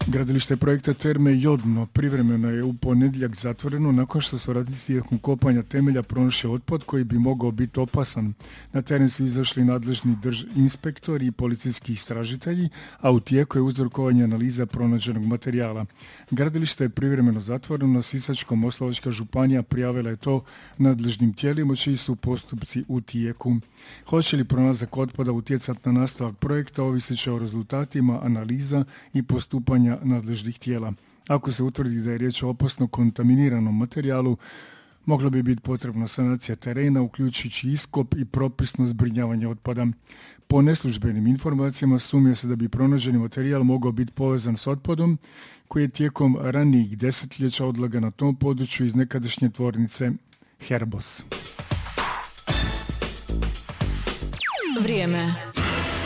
Gradilište projekta Terme Jodno privremeno je u ponedjeljak zatvoreno nakon što su radnici tijekom kopanja temelja pronašli otpad koji bi mogao biti opasan. Na teren su izašli nadležni inspektori i policijski istražitelji, a u tijeku je uzorkovanje analiza pronađenog materijala. Gradilište je privremeno zatvoreno, Sisačko-moslavačka županija prijavila je to nadležnim tijelima čiji su postupci u tijeku. Hoće li pronalazak otpada utjecati na nastavak projekta ovisit će o rezultatima analiza i postupanja nadležnih tijela. Ako se utvrdi da je riječ o opasno kontaminiranom materijalu, mogla bi biti potrebna sanacija terena, uključujući iskop i propisno zbrinjavanje otpada. Po neslužbenim informacijama sumnja se da bi pronađeni materijal mogao biti povezan s otpadom koji je tijekom ranijih desetljeća odlagan na tom području iz nekadašnje tvornice Herbos. Vrijeme.